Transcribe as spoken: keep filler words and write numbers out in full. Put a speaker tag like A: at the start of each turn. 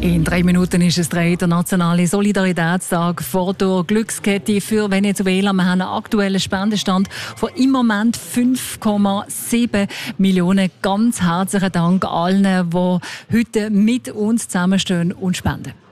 A: In drei Minuten ist es der internationale Solidaritätstag vor der Glückskette für Venezuela. Wir haben einen aktuellen Spendenstand von im Moment fünf Komma sieben Millionen. Ganz herzlichen Dank allen, die heute mit uns zusammenstehen und spenden.